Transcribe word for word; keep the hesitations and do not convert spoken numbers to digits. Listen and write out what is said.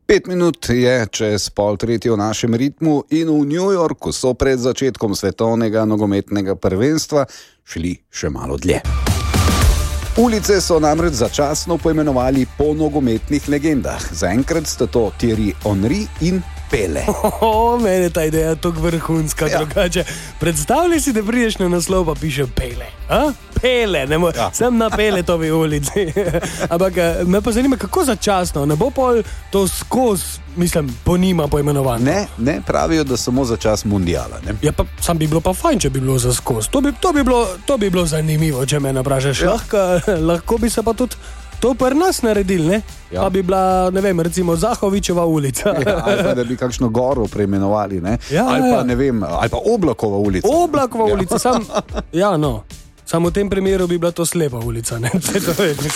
Pet minut je čez pol tretje v našem ritmu in v New Yorku so pred začetkom svetovnega nogometnega prvenstva šli še malo dlje. Ulice so namreč začasno poimenovali po nogometnih legendah. Zaenkrat sta to Thierry Henry in Pele. Oh, meni je ta ideja tako vrhunska, ja. Drugače. Predstavljaj si, da prideš na naslov pa piše Pele. A? Pele, ne mo- ja. Sem na Peletovi ulici. Ampak me pa zanima, kako začasno, ne bo pol to skozi, mislim, po njima poimenovano. Ne, ne, pravijo, da samo za čas mundiala. Ne? Ja, pa sam bi bilo pa fajn, če bi bilo za skozi. To bi, to bi, bilo, to bi bilo zanimivo, če me naprašaš. Ja. Lahko, lahko bi se pa tudi to pri nas naredili, ne? Ja. Pa bi bila, ne vem, recimo Zahovičeva ulica. Ja, ali pa da bi kakšno goro preimenovali, ne? Ja, ali pa, ja. ne vem, ali pa Oblakova ulica. Oblakova Ja. ulica, sam, ja, no. Samo v tem primeru bi bila to slepa ulica, ne?